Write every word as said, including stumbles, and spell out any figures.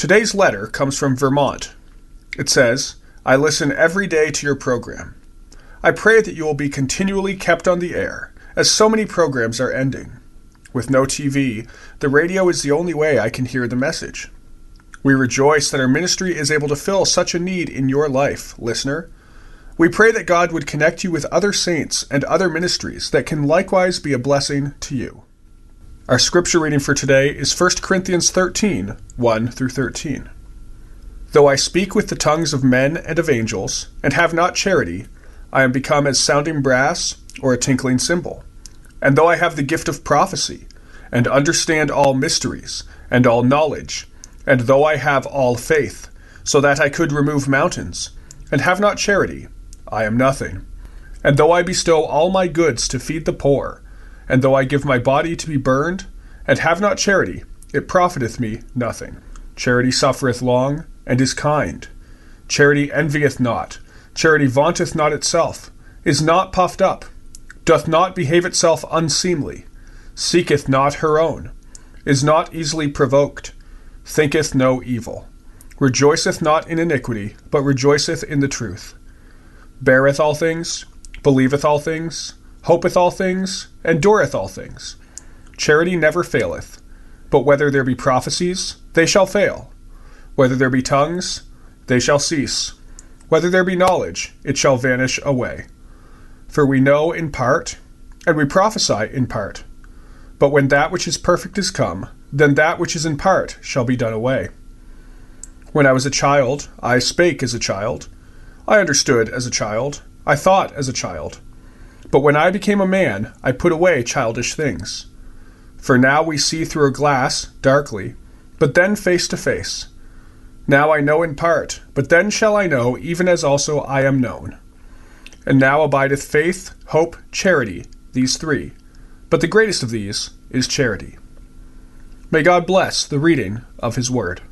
Today's letter comes from Vermont. It says, I listen every day to your program. I pray that you will be continually kept on the air, as so many programs are ending. With no T V, the radio is the only way I can hear the message. We rejoice that our ministry is able to fill such a need in your life, listener. We pray that God would connect you with other saints and other ministries that can likewise be a blessing to you. Our scripture reading for today is First Corinthians thirteen, one through thirteen. Though I speak with the tongues of men and of angels, and have not charity, I am become as sounding brass or a tinkling cymbal. And though I have the gift of prophecy, and understand all mysteries, and all knowledge, and though I have all faith, so that I could remove mountains, and have not charity, I am nothing. And though I bestow all my goods to feed the poor, and though I give my body to be burned, and have not charity, it profiteth me nothing. Charity suffereth long, and is kind. Charity envieth not. Charity vaunteth not itself, is not puffed up, doth not behave itself unseemly, seeketh not her own, is not easily provoked, thinketh no evil, rejoiceth not in iniquity, but rejoiceth in the truth, beareth all things, believeth all things, hopeth all things, endureth all things. Charity never faileth, but whether there be prophecies, they shall fail. Whether there be tongues, they shall cease. Whether there be knowledge, it shall vanish away. For we know in part, and we prophesy in part. But when that which is perfect is come, then that which is in part shall be done away. When I was a child, I spake as a child. I understood as a child. I thought as a child. But when I became a man, I put away childish things. For now we see through a glass, darkly, but then face to face. Now I know in part, but then shall I know, even as also I am known. And now abideth faith, hope, charity, these three. But the greatest of these is charity. May God bless the reading of his word.